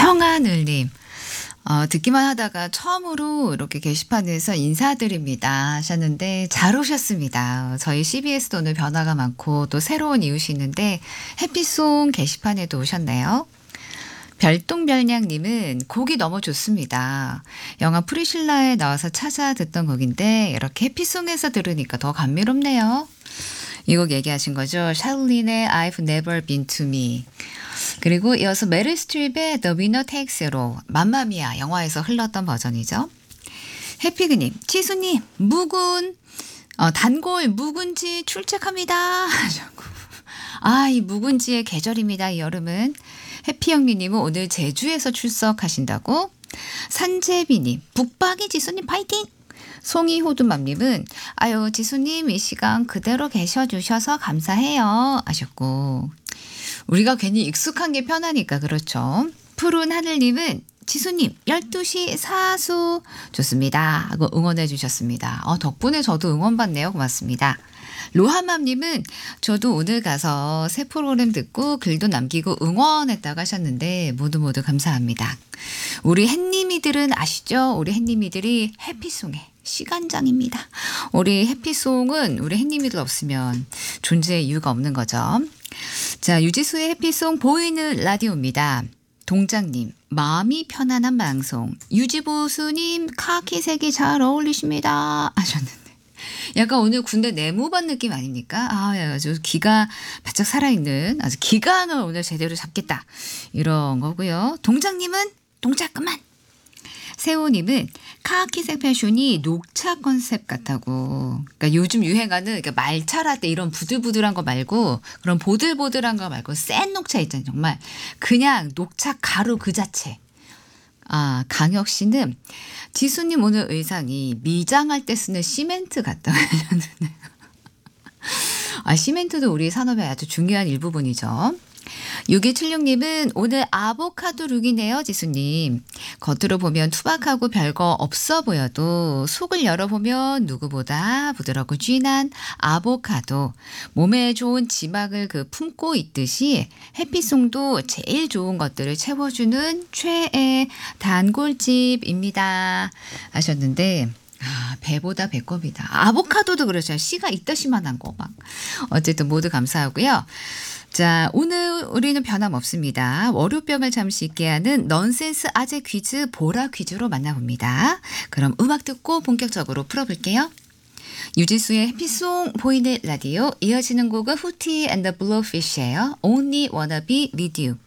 평하늘님. 듣기만 하다가 처음으로 이렇게 게시판에서 인사드립니다 하셨는데 잘 오셨습니다. 저희 CBS도 오늘 변화가 많고 또 새로운 이웃이있는데 해피송 게시판에도 오셨네요. 별똥별냥님은 곡이 너무 좋습니다. 영화 프리실라에 나와서 찾아 듣던 곡인데 이렇게 해피송에서 들으니까 더 감미롭네요. 이 곡 얘기하신 거죠. 샬린의 I've Never Been to Me. 그리고 이어서 메릴 스트립의 The Winner Takes It All. 맘마미아 영화에서 흘렀던 버전이죠. 해피그님, 치수님, 단골 묵은지 출첵합니다. 이 묵은지의 계절입니다. 이 여름은. 해피영리님은 오늘 제주에서 출석하신다고. 산재비님, 북박이 지수님 파이팅! 송이호두맘님은 아유 지수님 이 시간 그대로 계셔주셔서 감사해요 하셨고, 우리가 괜히 익숙한 게 편하니까 그렇죠. 푸른 하늘님은 지수님 12시 사수 좋습니다 하고 응원해 주셨습니다. 덕분에 저도 응원받네요. 고맙습니다. 로하맘님은 저도 오늘 가서 새 프로그램 듣고 글도 남기고 응원했다고 하셨는데 모두 감사합니다. 우리 햇님이들은 아시죠? 우리 햇님이들이 해피송의 시간장입니다. 우리 해피송은 우리 햇님이들 없으면 존재의 이유가 없는 거죠. 자, 유지수의 해피송 보이는 라디오입니다. 동장님, 마음이 편안한 방송. 유지보수님, 카키색이 잘 어울리십니다 하셨는데 약간 오늘 군대 내무반 느낌 아닙니까? 아주 기가 바짝 살아있는 아주 기강을 오늘 제대로 잡겠다 이런 거고요. 동장님은 동작 그만. 세호님은 카키색 패션이 녹차 컨셉 같다고. 그러니까 요즘 유행하는 말차라 때 이런 부들부들한 거 말고 그런 보들보들한 거 말고 센 녹차 있잖아요. 정말 그냥 녹차 가루 그 자체. 강혁 씨는 지수님 오늘 의상이 미장할 때 쓰는 시멘트 같다고 하셨는데 시멘트도 우리 산업의 아주 중요한 일부분이죠. 6276님은 오늘 아보카도 룩이네요 지수님. 겉으로 보면 투박하고 별거 없어 보여도 속을 열어보면 누구보다 부드럽고 진한 아보카도. 몸에 좋은 지막을 품고 있듯이 해피송도 제일 좋은 것들을 채워주는 최애 단골집입니다 하셨는데 배보다 배꼽이다. 아보카도도 그렇죠. 씨가 있다시만한 거 막. 어쨌든 모두 감사하고요. 자, 오늘 우리는 변함없습니다. 월요병을 잠시 잊게 하는 넌센스 아재 퀴즈 보라 퀴즈로 만나봅니다. 그럼 음악 듣고 본격적으로 풀어볼게요. 유지수의 해피송 보이는 라디오. 이어지는 곡은 후티 앤 더 블로우피쉬예요. Only Wanna Be With You.